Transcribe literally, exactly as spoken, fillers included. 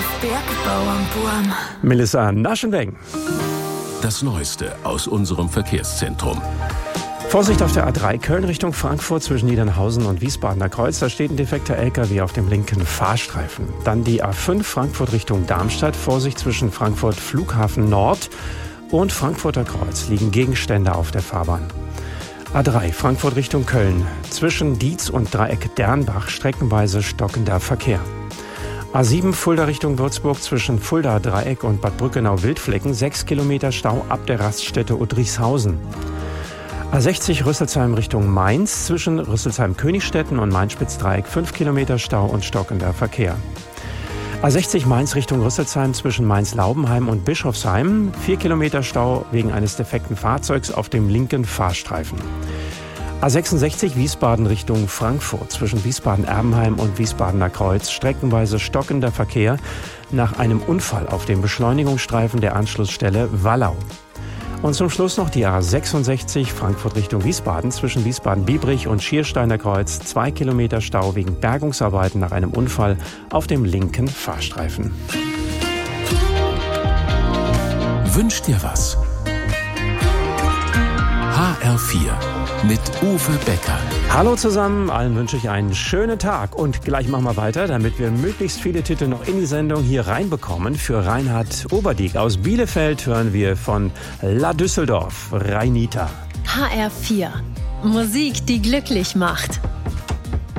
Bergbauernburm. Melissa Naschenweng. Das Neueste aus unserem Verkehrszentrum. Vorsicht auf der A drei Köln Richtung Frankfurt zwischen Niedernhausen und Wiesbadener Kreuz. Da steht ein defekter L K W auf dem linken Fahrstreifen. Dann die A fünf Frankfurt Richtung Darmstadt. Vorsicht zwischen Frankfurt Flughafen Nord und Frankfurter Kreuz liegen Gegenstände auf der Fahrbahn. A drei Frankfurt Richtung Köln. Zwischen Dietz und Dreieck Dernbach streckenweise stockender Verkehr. A sieben Fulda Richtung Würzburg zwischen Fulda Dreieck und Bad Brückenau-Wildflecken. Sechs Kilometer Stau ab der Raststätte Udrichshausen. A sechzig Rüsselsheim Richtung Mainz zwischen Rüsselsheim-Königstetten und Main-Spitz-Dreieck. Fünf Kilometer Stau und stockender Verkehr. A sechzig Mainz Richtung Rüsselsheim zwischen Mainz-Laubenheim und Bischofsheim. Vier Kilometer Stau wegen eines defekten Fahrzeugs auf dem linken Fahrstreifen. A sechsundsechzig Wiesbaden Richtung Frankfurt zwischen Wiesbaden-Erbenheim und Wiesbadener Kreuz. Streckenweise stockender Verkehr nach einem Unfall auf dem Beschleunigungsstreifen der Anschlussstelle Wallau. Und zum Schluss noch die A sechsundsechzig Frankfurt Richtung Wiesbaden zwischen Wiesbaden-Biebrich und Schiersteiner Kreuz. Zwei Kilometer Stau wegen Bergungsarbeiten nach einem Unfall auf dem linken Fahrstreifen. Wünscht dir was? H R vier mit Uwe Becker. Hallo zusammen, allen wünsche ich einen schönen Tag. Und gleich machen wir weiter, damit wir möglichst viele Titel noch in die Sendung hier reinbekommen. Für Reinhard Oberdiek aus Bielefeld hören wir von La Düsseldorf, Reinita. H R vier. Musik, die glücklich macht.